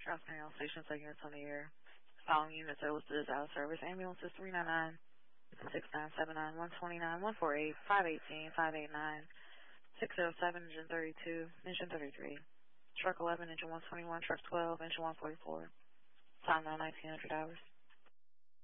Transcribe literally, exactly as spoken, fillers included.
Transferring all stations, taking units on the air. Following units are listed as out of service. Ambulance is three nine nine, six nine seven nine, one two nine, one four eight, five one eight, five eight nine, six zero seven, engine thirty-two, engine thirty-three. Truck eleven, engine one twenty-one, truck twelve, engine one forty-four. Time now nineteen hundred hours.